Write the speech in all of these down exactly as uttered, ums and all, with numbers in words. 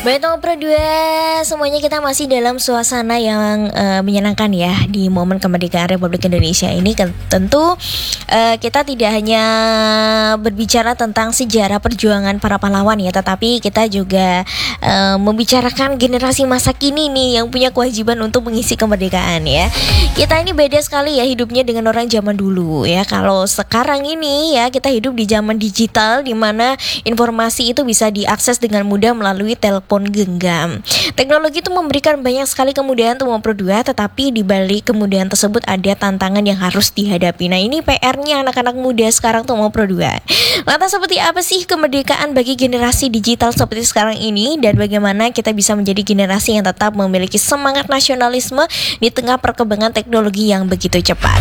Baik teman Pro dua, semuanya kita masih dalam suasana yang uh, menyenangkan ya di momen kemerdekaan Republik Indonesia ini. Tentu uh, kita tidak hanya berbicara tentang sejarah perjuangan para pahlawan ya, tetapi kita juga uh, membicarakan generasi masa kini nih yang punya kewajiban untuk mengisi kemerdekaan ya. Kita ini beda sekali ya hidupnya dengan orang zaman dulu ya. Kalau sekarang ini ya kita hidup di zaman digital di mana informasi itu bisa diakses dengan mudah melalui telepon genggam. Teknologi itu memberikan banyak sekali kemudahan untuk Pro dua, tetapi di balik kemudahan tersebut ada tantangan yang harus dihadapi. Nah, ini P R-nya anak-anak muda sekarang untuk Pro dua. Lantas seperti apa sih kemerdekaan bagi generasi digital seperti sekarang ini, dan bagaimana kita bisa menjadi generasi yang tetap memiliki semangat nasionalisme di tengah perkembangan teknologi yang begitu cepat?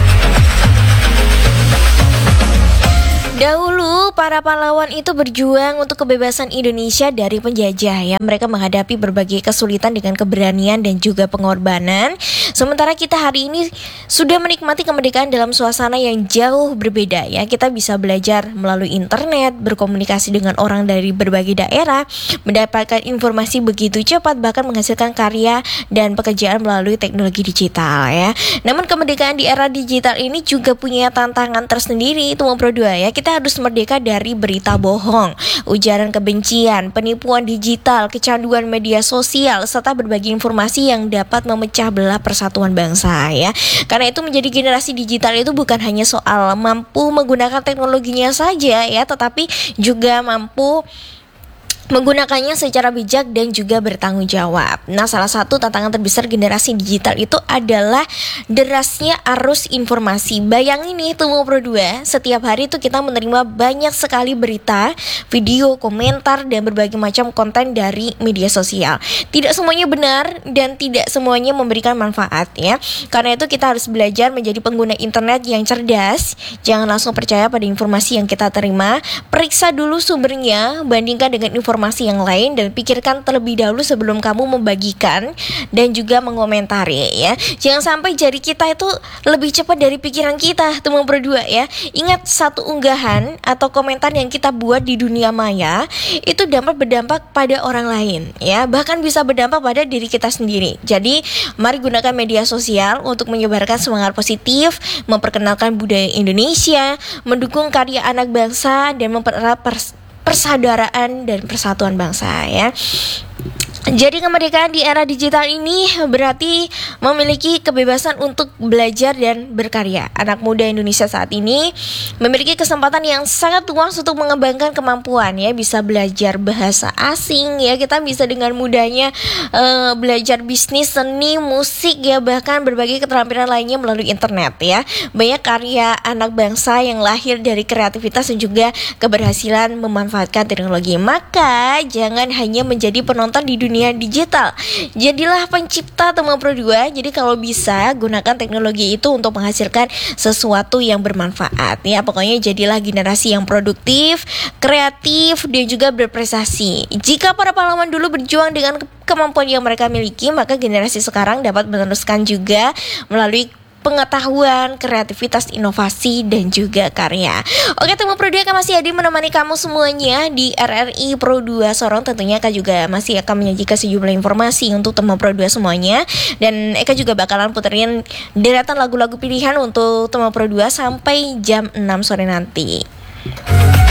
Dahulu, para pahlawan itu berjuang untuk kebebasan Indonesia dari penjajah ya. Mereka menghadapi berbagai kesulitan dengan keberanian dan juga pengorbanan. Sementara kita hari ini sudah menikmati kemerdekaan dalam suasana yang jauh berbeda ya. Kita bisa belajar melalui internet, berkomunikasi dengan orang dari berbagai daerah, mendapatkan informasi begitu cepat, bahkan menghasilkan karya dan pekerjaan melalui teknologi digital ya. Namun kemerdekaan di era digital ini juga punya tantangan tersendiri itu Pro dua ya. Kita harus merdeka dari berita bohong, ujaran kebencian, penipuan digital, kecanduan media sosial, serta berbagi informasi yang dapat memecah belah persatuan bangsa ya. Karena itu menjadi generasi digital itu bukan hanya soal mampu menggunakan teknologinya saja ya, tetapi juga mampu menggunakannya secara bijak dan juga bertanggung jawab. Nah, salah satu tantangan terbesar generasi digital itu adalah derasnya arus informasi. Bayangin nih Temu Pro dua, setiap hari itu kita menerima banyak sekali berita, video, komentar, dan berbagai macam konten dari media sosial. Tidak semuanya benar dan tidak semuanya memberikan manfaat ya. Karena itu kita harus belajar menjadi pengguna internet yang cerdas. Jangan langsung percaya pada informasi yang kita terima. Periksa dulu sumbernya, bandingkan dengan informasi informasi yang lain, dan pikirkan terlebih dahulu sebelum kamu membagikan dan juga mengomentari ya. Jangan sampai jari kita itu lebih cepat dari pikiran kita, teman Pro dua ya. Ingat, satu unggahan atau komentar yang kita buat di dunia maya itu dapat berdampak pada orang lain ya, bahkan bisa berdampak pada diri kita sendiri. Jadi mari gunakan media sosial untuk menyebarkan semangat positif, memperkenalkan budaya Indonesia, mendukung karya anak bangsa, dan mempererat pers- persaudaraan dan persatuan bangsa ya. Jadi kemerdekaan di era digital ini berarti memiliki kebebasan untuk belajar dan berkarya. Anak muda Indonesia saat ini memiliki kesempatan yang sangat luas untuk mengembangkan kemampuan ya, bisa belajar bahasa asing ya, kita bisa dengan mudahnya uh, belajar bisnis, seni, musik ya, bahkan berbagai keterampilan lainnya melalui internet ya. Banyak karya anak bangsa yang lahir dari kreativitas dan juga keberhasilan memanfaatkan teknologi. Maka jangan hanya menjadi penonton di dunia dunia digital, jadilah pencipta Temu Pro dua. Jadi kalau bisa gunakan teknologi itu untuk menghasilkan sesuatu yang bermanfaat ya. Pokoknya jadilah generasi yang produktif, kreatif, dan juga berprestasi. Jika para pahlawan dulu berjuang dengan kemampuan yang mereka miliki, maka generasi sekarang dapat meneruskan juga melalui pengetahuan, kreativitas, inovasi, dan juga karya. Oke, Temu Pro dua akan masih hadir menemani kamu semuanya di R R I Pro dua Sorong. Tentunya Eka juga masih akan menyajikan sejumlah informasi untuk Temu Pro dua semuanya. Dan Eka juga bakalan puterin deretan lagu-lagu pilihan untuk Temu Pro dua sampai jam enam sore nanti.